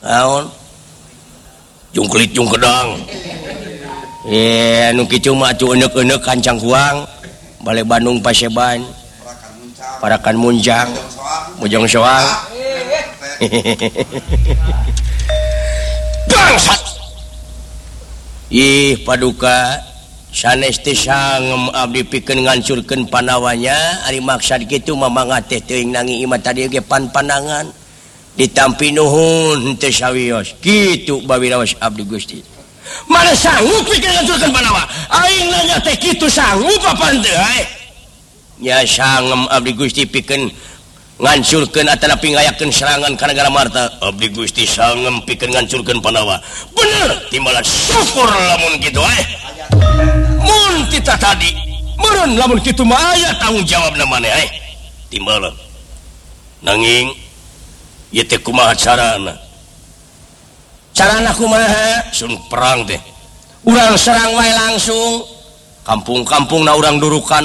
jungklit jung kedang nu kitu mah atuh enek-enek kancang huang balik Bandung Paseban parakan munjang mujang soang bangsat ih paduka sanes teh sangem abdi pikeun ngancurkeun panawanya ari maksad kitu mamangga teh teuing nangi imah tadi ge pandangan ditampi nuhun teu sawios kitu babiraos abdi Gusti mana sanggup pikeun ngancurkeun panawa aing nanya teh kitu sanggup apa teu nya sangem abdi Gusti pikeun ngancurkeun atanapi ngayakeun serangan ka negara Marta abdi Gusti sangem pikeun ngancurkeun panawa bener timbalan syukur lamun kitu mun kita tadi meureun lamun kitu mah aya tanggung jawabna maneh timbalan nanging ieu teh kumaha carana kumaha sun perang teh urang serang wae langsung kampung-kampungna urang durukan